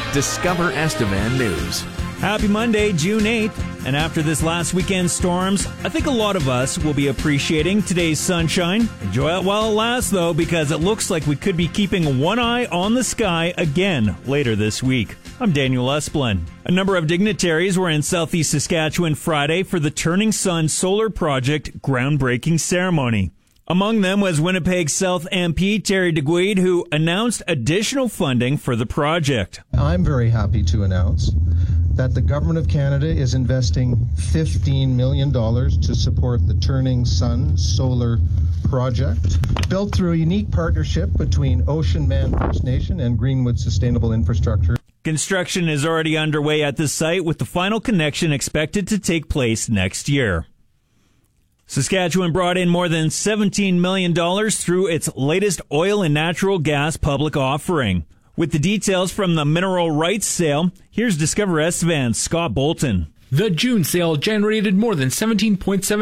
Discover Estevan News. Happy Monday, June 8th. And after this last weekend's storms, I think a lot of us will be appreciating today's sunshine. Enjoy it while it lasts, though, because it looks like we could be keeping one eye on the sky again later this week. I'm Daniel Esplin. A number of dignitaries were in southeast Saskatchewan Friday for the Turning Sun Solar Project groundbreaking ceremony. Among them was Winnipeg South MP Terry Duguid, who announced additional funding for the project. I'm very happy to announce that the Government of Canada is investing $15 million to support the Turning Sun Solar Project, built through a unique partnership between Ocean Man First Nation and Greenwood Sustainable Infrastructure. Construction is already underway at the site, with the final connection expected to take place next year. Saskatchewan brought in more than $17 million through its latest oil and natural gas public offering. With the details from the mineral rights sale, here's Discover Estevan's Scott Bolton. The June sale generated more than $17.7